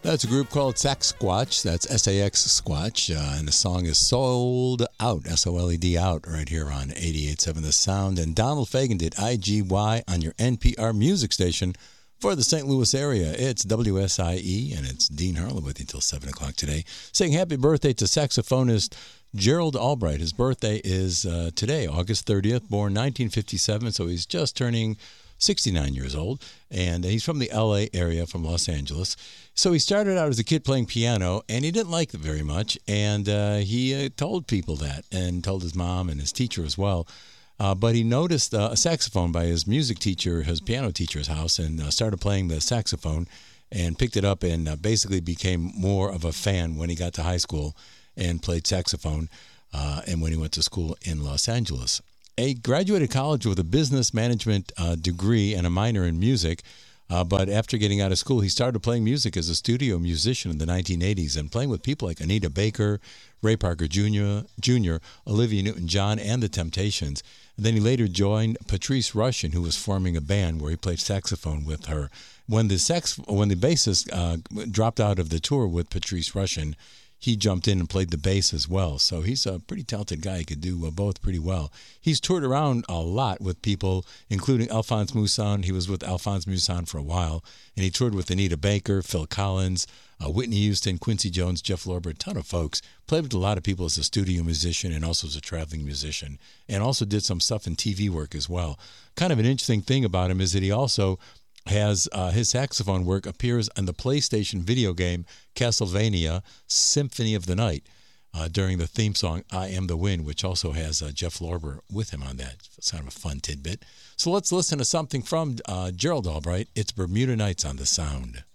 That's a group called Saxsquatch. That's S-A-X Squatch. And the song is Sold Out, S-O-L-E-D out, right here on 88.7 The Sound. And Donald Fagen did IGY on your NPR music station for the St. Louis area. It's WSIE, and it's Dean Harlow with you until 7 o'clock today. Saying happy birthday to saxophonist Gerald Albright. His birthday is today, August 30th, born 1957, so he's just turning 69 years old, and he's from the L.A. area, from Los Angeles. So he started out as a kid playing piano, and he didn't like it very much, and he told people that, and told his mom and his teacher as well. But he noticed a saxophone by his music teacher, his piano teacher's house, and started playing the saxophone, and picked it up, and basically became more of a fan when he got to high school and played saxophone, and when he went to school in Los Angeles. He graduated college with a business management degree and a minor in music, but after getting out of school, he started playing music as a studio musician in the 1980s and playing with people like Anita Baker, Ray Parker Jr., Olivia Newton-John, and the Temptations. And then he later joined Patrice Rushen, who was forming a band where he played saxophone with her. When the bassist dropped out of the tour with Patrice Rushen, he jumped in and played the bass as well. So he's a pretty talented guy. He could do both pretty well. He's toured around a lot with people, including Alphonse Mousson. He was with Alphonse Mousson for a while. And he toured with Anita Baker, Phil Collins, Whitney Houston, Quincy Jones, Jeff Lorber, a ton of folks. Played with a lot of people as a studio musician and also as a traveling musician. And also did some stuff in TV work as well. Kind of an interesting thing about him is that he also has his saxophone work appears on the PlayStation video game Castlevania Symphony of the Night during the theme song I Am the Wind, which also has Jeff Lorber with him on that. It's kind of a fun tidbit. So let's listen to something from Gerald Albright. It's Bermuda Nights on The Sound.